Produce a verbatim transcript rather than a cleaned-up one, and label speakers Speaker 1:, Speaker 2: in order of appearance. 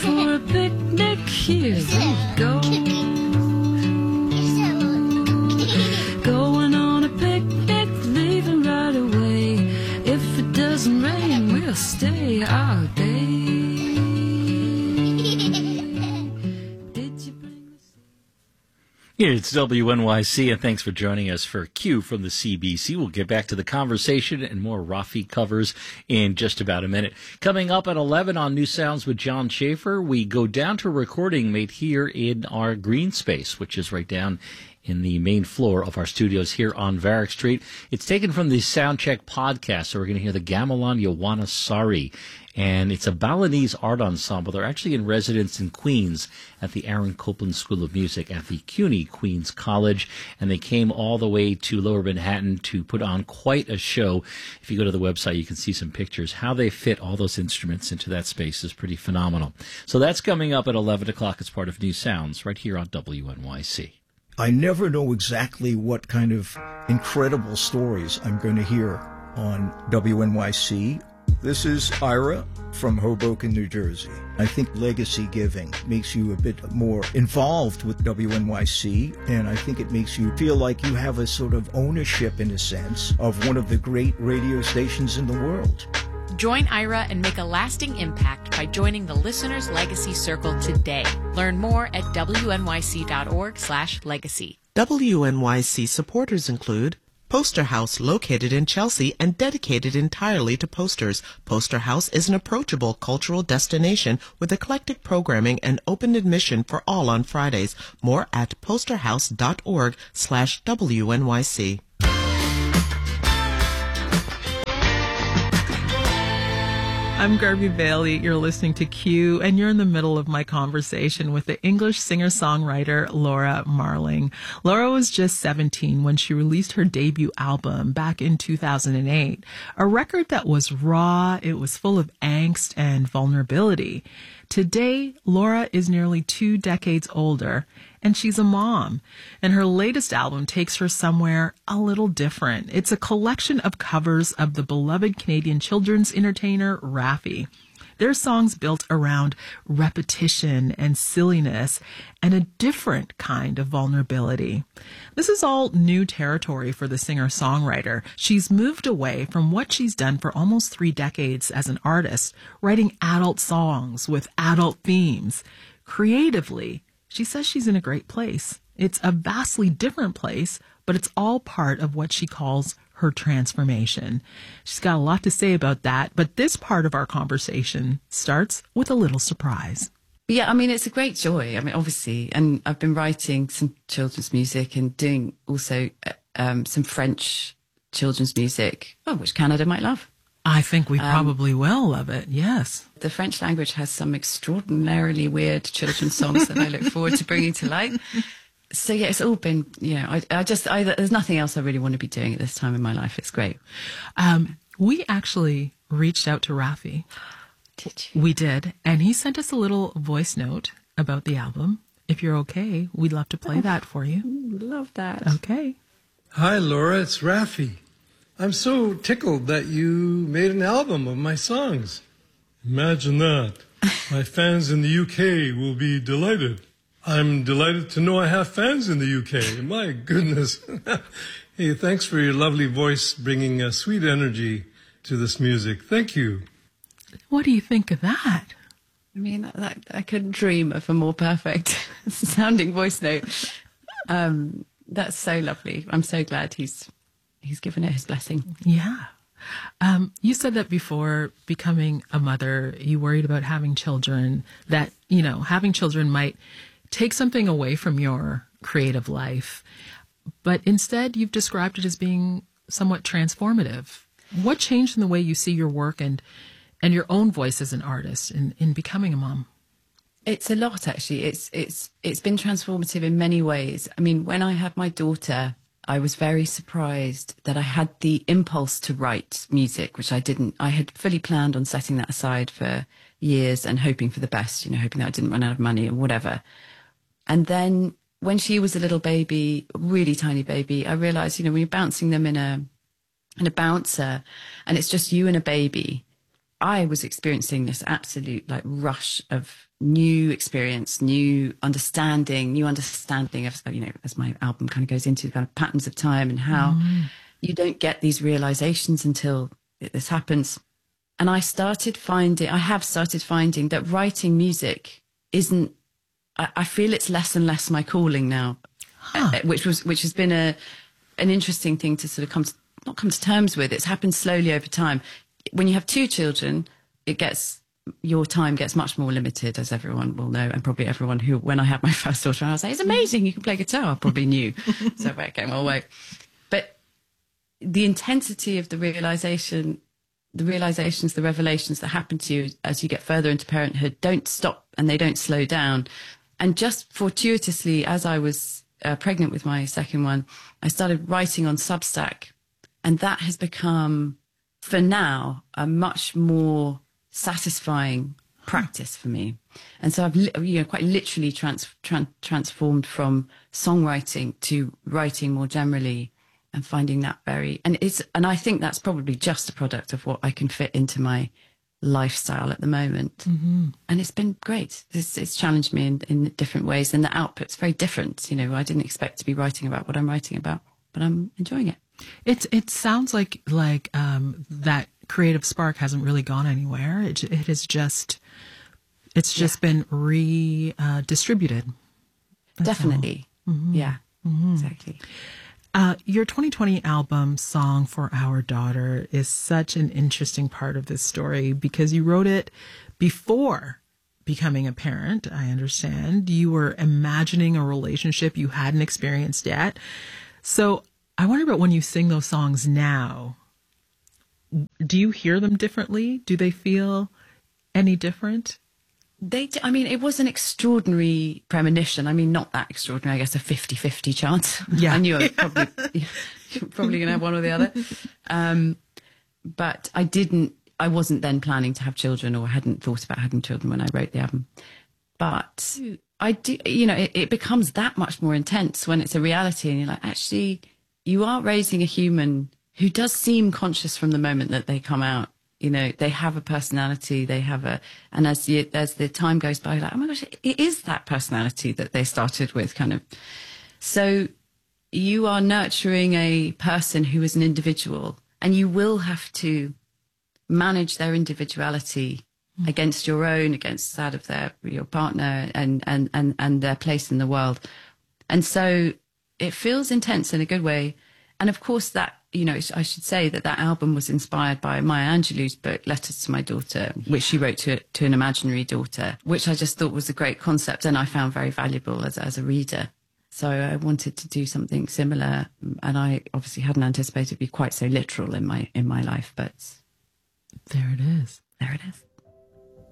Speaker 1: for a picnic, here we go. Going on a picnic, leaving right away. If it doesn't rain, we'll stay all day.
Speaker 2: Here it's W N Y C, and thanks for joining us for Q from the C B C. We'll get back to the conversation and more Rafi covers in just about a minute. Coming up at eleven on New Sounds with John Schaefer, we go down to a recording made here in our green space, which is right down in the main floor of our studios here on Varick Street. It's taken from the Soundcheck podcast, so we're going to hear the Gamelan Yawanasari. And it's a Balinese art ensemble. They're actually in residence in Queens at the Aaron Copland School of Music at the CUNY Queens College. And they came all the way to Lower Manhattan to put on quite a show. If you go to the website, you can see some pictures. How they fit all those instruments into that space is pretty phenomenal. So that's coming up at eleven o'clock as part of New Sounds right here on W N Y C.
Speaker 3: I never know exactly what kind of incredible stories I'm going to hear on W N Y C. This is Ira from Hoboken, New Jersey. I think legacy giving makes you a bit more involved with W N Y C, and I think it makes you feel like you have a sort of ownership, in a sense, of one of the great radio stations in the world.
Speaker 4: Join Ira and make a lasting impact by joining the Listener's Legacy Circle today. Learn more at W N Y C dot org slash legacy.
Speaker 5: W N Y C supporters include Poster House, located in Chelsea and dedicated entirely to posters. Poster House is an approachable cultural destination with eclectic programming and open admission for all on Fridays. More at posterhouse dot org slash W N Y C.
Speaker 6: I'm Garvey Bailey. You're listening to Q, and you're in the middle of my conversation with the English singer-songwriter Laura Marling. Laura was just seventeen when she released her debut album back in two thousand eight, a record that was raw, it was full of angst and vulnerability. Today, Laura is nearly two decades older, and she's a mom. And her latest album takes her somewhere a little different. It's a collection of covers of the beloved Canadian children's entertainer, Raffi. Their songs built around repetition and silliness and a different kind of vulnerability. This is all new territory for the singer-songwriter. She's moved away from what she's done for almost three decades as an artist, writing adult songs with adult themes. Creatively, she says she's in a great place. It's a vastly different place, but it's all part of what she calls her transformation. She's got a lot to say about that, but this part of our conversation starts with a little surprise.
Speaker 7: Yeah, I mean, it's a great joy. I mean, obviously, and I've been writing some children's music and doing also um, some French children's music, oh, which Canada might love.
Speaker 6: I think we
Speaker 7: Um,
Speaker 6: probably will love it, yes.
Speaker 7: The French language has some extraordinarily weird children's songs that I look forward to bringing to light. So, yeah, it's all been, you know, I, I just, I, there's nothing else I really want to be doing at this time in my life. It's great.
Speaker 6: Um, we actually reached out to Raffi.
Speaker 7: Did you?
Speaker 6: We did. And he sent us a little voice note about the album. If you're okay, we'd love to play that for you.
Speaker 7: Ooh, love that.
Speaker 6: Okay.
Speaker 8: Hi, Laura. It's Raffi. I'm so tickled that you made an album of my songs. Imagine that. My fans in the U K will be delighted. I'm delighted to know I have fans in the U K. My goodness. Hey, thanks for your lovely voice bringing a sweet energy to this music. Thank you.
Speaker 6: What do you think of that?
Speaker 7: I mean, that, that, I couldn't dream of a more perfect sounding voice note. Um, that's so lovely. I'm so glad he's he's given it his blessing.
Speaker 6: Yeah. Um, you said that before becoming a mother, you worried about having children, that, you know, having children might take something away from your creative life. But instead, you've described it as being somewhat transformative. What changed in the way you see your work and and your own voice as an artist in, in becoming a mom?
Speaker 7: It's a lot, actually. It's it's it's been transformative in many ways. I mean, when I had my daughter, I was very surprised that I had the impulse to write music, which I didn't. I had fully planned on setting that aside for years and hoping for the best, you know, hoping that I didn't run out of money or whatever. And then when she was a little baby, really tiny baby, I realized, you know, when you're bouncing them in a in a bouncer and it's just you and a baby, I was experiencing this absolute like rush of new experience, new understanding, new understanding of, you know, as my album kind of goes into kind of patterns of time and how mm. you don't get these realizations until this happens. And I started finding, I have started finding that writing music isn't, I, I feel it's less and less my calling now, huh. uh, which was, which has been a, an interesting thing to sort of come to, not come to terms with. It's happened slowly over time. When you have two children, it gets, your time gets much more limited, as everyone will know, and probably everyone who, when I had my first daughter, I was like, it's amazing, you can play guitar, I probably knew. So it came all way. But the intensity of the realization, the realizations, the revelations that happen to you as you get further into parenthood don't stop and they don't slow down. And just fortuitously, as I was uh, pregnant with my second one, I started writing on Substack. And that has become, for now, a much more satisfying practice for me. And so I've, you know, quite literally trans, trans, transformed from songwriting to writing more generally, and finding that very, and it's, and I think that's probably just a product of what I can fit into my lifestyle at the moment. Mm-hmm. And it's been great. It's, it's challenged me in, in different ways, and the output's very different. You know, I didn't expect to be writing about what I'm writing about, but I'm enjoying it.
Speaker 6: It's, it sounds like, like, um, that creative spark hasn't really gone anywhere. It, it has just, it's just yeah. been redistributed. Uh,
Speaker 7: Definitely. Mm-hmm. Yeah, mm-hmm. exactly.
Speaker 6: Uh, your twenty twenty album, Song for Our Daughter, is such an interesting part of this story because you wrote it before becoming a parent, I understand. You were imagining a relationship you hadn't experienced yet. So I wonder about when you sing those songs now, do you hear them differently? Do they feel any different?
Speaker 7: They, I mean, it was an extraordinary premonition. I mean, not that extraordinary, I guess, a fifty-fifty chance.
Speaker 6: Yeah.
Speaker 7: I knew I was probably, probably going to have one or the other. Um, but I didn't, I wasn't then planning to have children, or hadn't thought about having children when I wrote the album. But I do, you know, it, it becomes that much more intense when it's a reality and you're like, actually, you are raising a human who does seem conscious from the moment that they come out. You know, they have a personality, they have a, and as the, as the time goes by, like, oh my gosh, it is that personality that they started with, kind of. So you are nurturing a person who is an individual, and you will have to manage their individuality mm. against your own, against that of their, your partner, and, and, and, and their place in the world. And so it feels intense in a good way. And of course that, you know, I should say that that album was inspired by Maya Angelou's book, Letters to My Daughter, which she wrote to, to an imaginary daughter, which I just thought was a great concept and I found very valuable as, as a reader. So I wanted to do something similar, and I obviously hadn't anticipated it'd be quite so literal in my, in my life, but
Speaker 6: there it is.
Speaker 7: There it is.